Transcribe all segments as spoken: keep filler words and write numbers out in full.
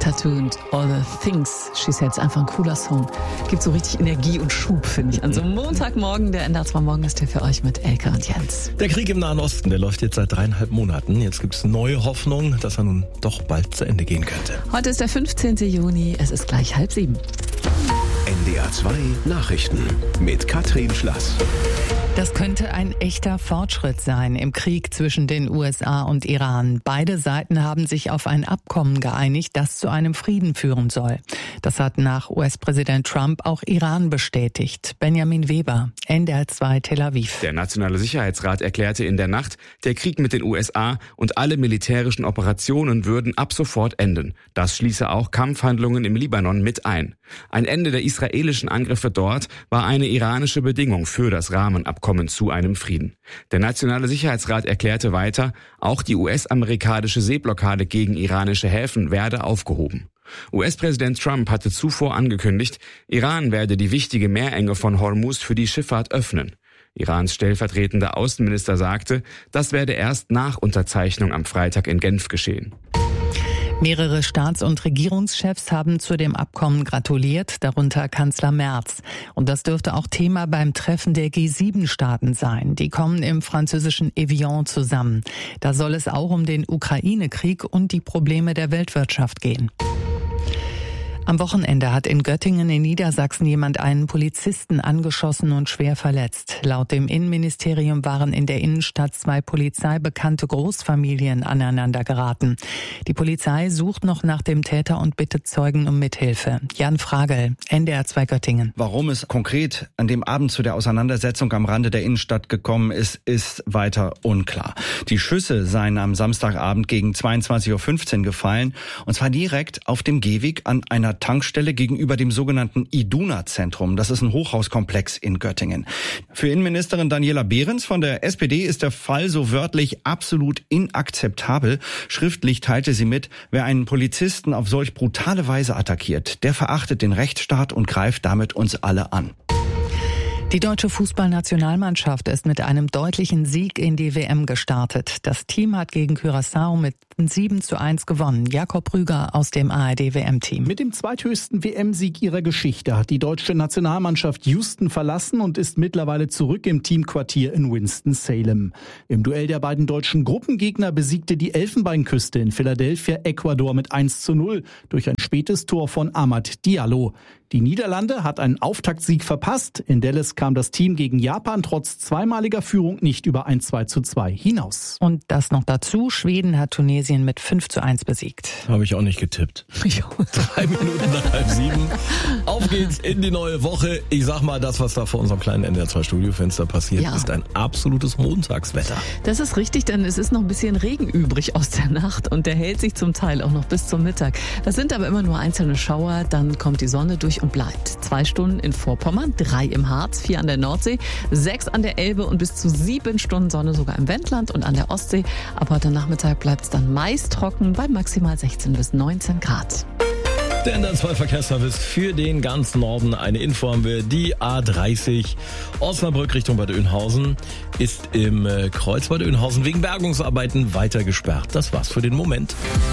Tattooed All the Things She Said. Einfach ein cooler Song. Gibt so richtig Energie und Schub, finde ich. An so einem Montagmorgen, der N D R zwei Morgen ist hier für euch mit Elke und Jens. Der Krieg im Nahen Osten, der läuft jetzt seit dreieinhalb Monaten. Jetzt gibt es neue Hoffnung, dass er nun doch bald zu Ende gehen könnte. Heute ist der fünfzehnten Juni, es ist gleich halb sieben. N D R zwei Nachrichten mit Katrin Schlass. Das könnte ein echter Fortschritt sein im Krieg zwischen den U S A und Iran. Beide Seiten haben sich auf ein Abkommen geeinigt, das zu einem Frieden führen soll. Das hat nach U S-Präsident Trump auch Iran bestätigt. Benjamin Weber, N D R zwei Tel Aviv. Der Nationale Sicherheitsrat erklärte in der Nacht, der Krieg mit den U S A und alle militärischen Operationen würden ab sofort enden. Das schließe auch Kampfhandlungen im Libanon mit ein. Ein Ende der israelischen Angriffe dort war eine iranische Bedingung für das Rahmenabkommen zu einem Frieden. Der Nationale Sicherheitsrat erklärte weiter, auch die U S-amerikanische Seeblockade gegen iranische Häfen werde aufgehoben. U S-Präsident Trump hatte zuvor angekündigt, Iran werde die wichtige Meerenge von Hormuz für die Schifffahrt öffnen. Irans stellvertretender Außenminister sagte, das werde erst nach Unterzeichnung am Freitag in Genf geschehen. Mehrere Staats- und Regierungschefs haben zu dem Abkommen gratuliert, darunter Kanzler Merz. Und das dürfte auch Thema beim Treffen der G sieben Staaten sein. Die kommen im französischen Evian zusammen. Da soll es auch um den Ukraine-Krieg und die Probleme der Weltwirtschaft gehen. Am Wochenende hat in Göttingen in Niedersachsen jemand einen Polizisten angeschossen und schwer verletzt. Laut dem Innenministerium waren in der Innenstadt zwei polizeibekannte Großfamilien aneinander geraten. Die Polizei sucht noch nach dem Täter und bittet Zeugen um Mithilfe. Jan Fragel, N D R zwei Göttingen. Warum es konkret an dem Abend zu der Auseinandersetzung am Rande der Innenstadt gekommen ist, ist weiter unklar. Die Schüsse seien am Samstagabend gegen zweiundzwanzig Uhr fünfzehn gefallen, und zwar direkt auf dem Gehweg an einer Tankstelle gegenüber dem sogenannten Iduna-Zentrum. Das ist ein Hochhauskomplex in Göttingen. Für Innenministerin Daniela Behrens von der S P D ist der Fall so wörtlich absolut inakzeptabel. Schriftlich teilte sie mit, wer einen Polizisten auf solch brutale Weise attackiert, der verachtet den Rechtsstaat und greift damit uns alle an. Die deutsche Fußballnationalmannschaft ist mit einem deutlichen Sieg in die W M gestartet. Das Team hat gegen Curaçao mit sieben zu eins gewonnen. Jakob Rüger aus dem A R D-W M-Team. Mit dem zweithöchsten W M-Sieg ihrer Geschichte hat die deutsche Nationalmannschaft Houston verlassen und ist mittlerweile zurück im Teamquartier in Winston-Salem. Im Duell der beiden deutschen Gruppengegner besiegte die Elfenbeinküste in Philadelphia Ecuador mit eins zu null durch ein spätes Tor von Amad Diallo. Die Niederlande hat einen Auftaktsieg verpasst. In Dallas kam das Team gegen Japan trotz zweimaliger Führung nicht über ein zwei zu zwei hinaus. Und das noch dazu, Schweden hat Tunesien mit fünf zu eins besiegt. Habe ich auch nicht getippt. Drei Minuten nach halb sieben. Auf geht's in die neue Woche. Ich sag mal, das, was da vor unserem kleinen N D R zwei Studiofenster passiert, ja, ist ein absolutes Montagswetter. Das ist richtig, denn es ist noch ein bisschen Regen übrig aus der Nacht und der hält sich zum Teil auch noch bis zum Mittag. Das sind aber immer nur einzelne Schauer, dann kommt die Sonne durch und bleibt. Zwei Stunden in Vorpommern, drei im Harz, vier an der Nordsee, sechs an der Elbe und bis zu sieben Stunden Sonne sogar im Wendland und an der Ostsee. Ab heute Nachmittag bleibt es dann meist trocken bei maximal sechzehn bis neunzehn Grad. Der N D R zwei Verkehrsservice für den ganzen Norden. Eine Info haben wir. Die A dreißig Osnabrück Richtung Bad Oeynhausen ist im Kreuz Bad Oeynhausen wegen Bergungsarbeiten weiter gesperrt. Das war's für den Moment.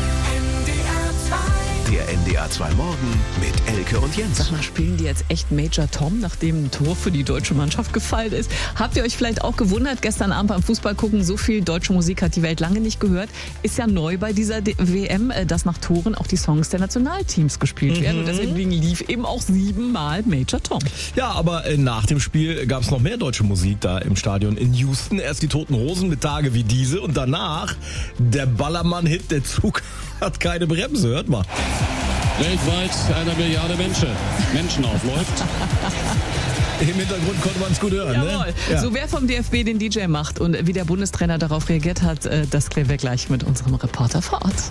Der N D R zwei Morgen mit Elke und Jens. Sag mal, spielen die jetzt echt Major Tom, nachdem ein Tor für die deutsche Mannschaft gefallen ist? Habt ihr euch vielleicht auch gewundert, gestern Abend beim Fußball gucken, so viel deutsche Musik hat die Welt lange nicht gehört. Ist ja neu bei dieser W M, dass nach Toren auch die Songs der Nationalteams gespielt werden. Mhm. Und deswegen lief eben auch siebenmal Major Tom. Ja, aber nach dem Spiel gab es noch mehr deutsche Musik da im Stadion in Houston. Erst die Toten Hosen mit Tage wie diese und danach der Ballermann-Hit, der Zug hat keine Bremse. Hört mal. Weltweit einer Milliarde Menschen, Menschen aufläuft. Im Hintergrund konnte man es gut hören. Jawohl. Ne? Ja. So, wer vom D F B den D J macht und wie der Bundestrainer darauf reagiert hat, das klären wir gleich mit unserem Reporter vor Ort.